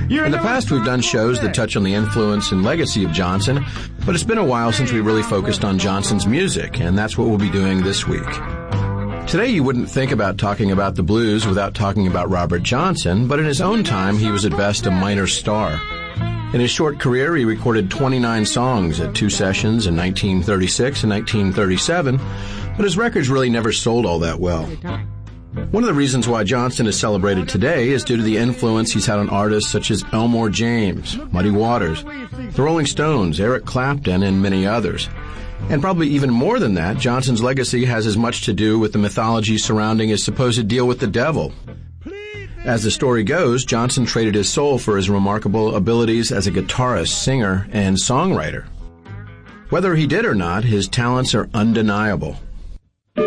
In the past, we've done shows that touch on the influence and legacy of Johnson, but it's been a while since we really focused on Johnson's music, and that's what we'll be doing this week. Today, you wouldn't think about talking about the blues without talking about Robert Johnson, but in his own time, he was at best a minor star. In his short career, he recorded 29 songs at 2 sessions in 1936 and 1937, but his records really never sold all that well. One of the reasons why Johnson is celebrated today is due to the influence he's had on artists such as Elmore James, Muddy Waters, the Rolling Stones, Eric Clapton, and many others. And probably even more than that, Johnson's legacy has as much to do with the mythology surrounding his supposed deal with the devil. As the story goes, Johnson traded his soul for his remarkable abilities as a guitarist, singer, and songwriter. Whether he did or not, his talents are undeniable.